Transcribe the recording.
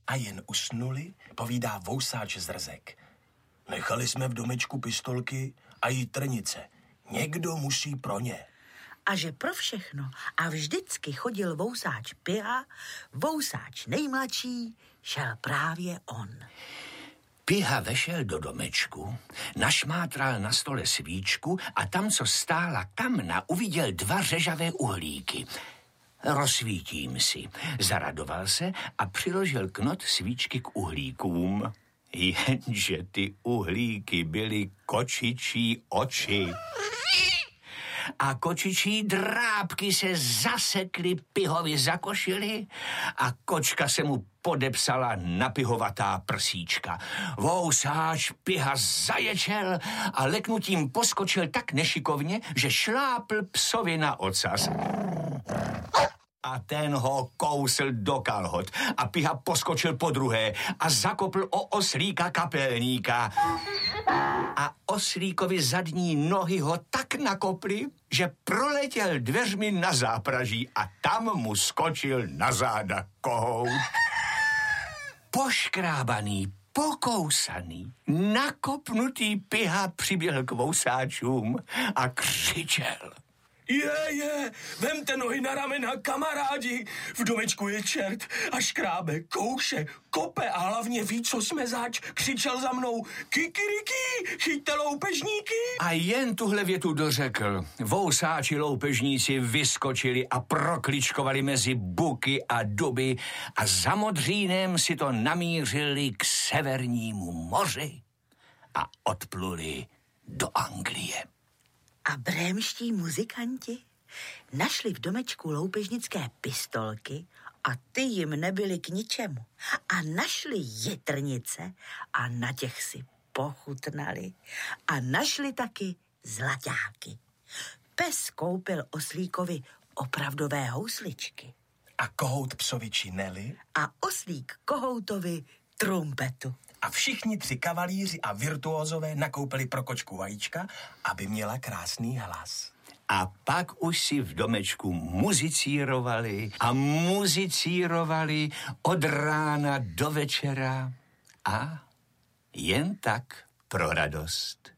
a jen usnuli, povídá vousáč Zrzek. Nechali jsme v domečku pistolky a jí trnice. Někdo musí pro ně. A že pro všechno a vždycky chodil vousáč Piha, vousáč nejmladší, šel právě on. Piha vešel do domečku, našmátral na stole svíčku a tam, co stála kamna, uviděl 2 řežavé uhlíky. Rozsvítím si. Zaradoval se a přiložil knot svíčky k uhlíkům. Jenže ty uhlíky byly kočičí oči. A kočičí drápky se zasekly Pihovi za košili a kočka se mu podepsala na pihovatá prsíčka. Vousáč Piha zaječel a leknutím poskočil tak nešikovně, že šlápl psovi na ocas. A ten ho kousl do kalhot a Piha poskočil po druhé a zakopl o oslíka kapelníka. A oslíkovi zadní nohy ho tak nakoply, že proletěl dveřmi na zápraží a tam mu skočil na záda kohout. Poškrábaný, pokousaný, nakopnutý Piha přiběhl k vousáčům a křičel. Vemte nohy na ramena, kamarádi. V domečku je čert a škrábe, kouše, kope a hlavně ví, co jsme zač. Křičel za mnou, kikiriki, chyťte loupežníky. A jen tuhle větu dořekl. Vousáči loupežníci vyskočili a prokličkovali mezi buky a duby a za Modřínem si to namířili k Severnímu moři a odpluli do Anglie. A brémští muzikanti našli v domečku loupežnické pistolky a ty jim nebyly k ničemu. A našli jitrnice a na těch si pochutnali. A našli taky zlaťáky. Pes koupil oslíkovi opravdové housličky. A kohout psovi čineli. A oslík kohoutovi trumpetu. A všichni 3 kavalíři a virtuózové nakoupili pro kočku vajíčka, aby měla krásný hlas. A pak už si v domečku muzicírovali a muzicírovali od rána do večera a jen tak pro radost.